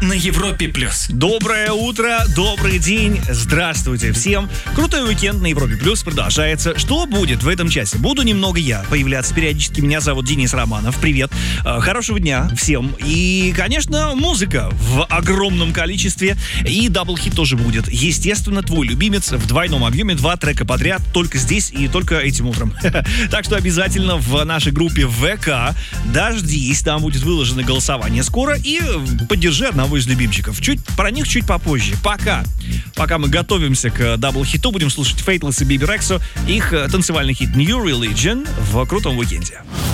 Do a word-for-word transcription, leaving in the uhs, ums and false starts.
на Европе плюс. Доброе утро, добрый день, здравствуйте всем. Крутой уикенд на Европе плюс продолжается. Что будет в этом часе? Буду немного я появляться периодически. Меня зовут Денис Романов. Привет. Хорошего дня всем. И, конечно, музыка в огромном количестве. И даблхит тоже будет. Естественно, твой любимец в двойном объеме. Два трека подряд. Только здесь и только этим утром. Так что обязательно в нашей группе ВК дождись. Там будет выложено голосование скоро. И поддержи одного из любимчиков. Чуть, про них чуть попозже. Пока. Пока мы готовимся к даблхиту, будем слушать Faithless и Беби Рексо. Их танцевальный хит New Religion в крутом уикенде.